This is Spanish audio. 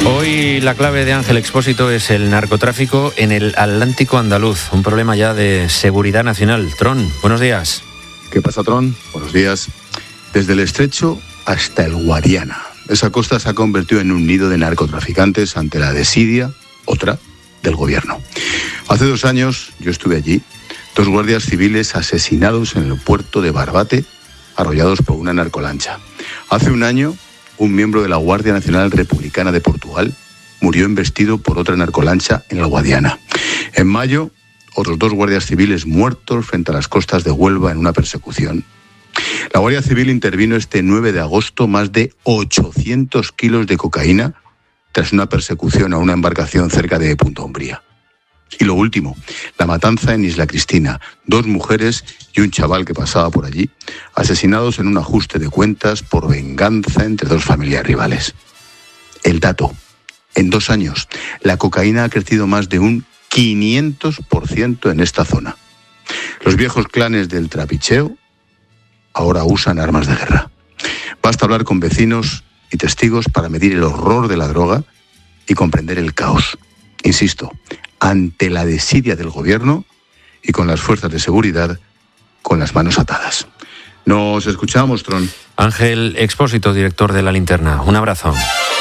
Hoy la clave de Ángel Expósito es el narcotráfico en el Atlántico andaluz, un problema ya de seguridad nacional. Tron, buenos días. ¿Qué pasa, Tron? Buenos días. Desde el Estrecho hasta el Guadiana, esa costa se ha convertido en un nido de narcotraficantes ante la desidia, otra, del gobierno. Hace 2 años yo estuve allí, 2 guardias civiles asesinados en el puerto de Barbate, arrollados por una narcolancha. Hace 1 año, un miembro de la Guardia Nacional Republicana de Portugal murió embestido por otra narcolancha en el Guadiana. En mayo, otros 2 guardias civiles muertos frente a las costas de Huelva en una persecución. La Guardia Civil intervino este 9 de agosto más de 800 kilos de cocaína tras una persecución a una embarcación cerca de Punta Umbría. Y lo último, la matanza en Isla Cristina, 2 mujeres y un chaval que pasaba por allí, asesinados en un ajuste de cuentas por venganza entre 2 familias rivales. El dato, en 2 años, la cocaína ha crecido más de un 500% en esta zona. Los viejos clanes del trapicheo ahora usan armas de guerra. Basta hablar con vecinos y testigos para medir el horror de la droga y comprender el caos. Insisto, ante la desidia del gobierno y con las fuerzas de seguridad con las manos atadas. Nos escuchamos, Tron. Ángel Expósito, director de La Linterna. Un abrazo.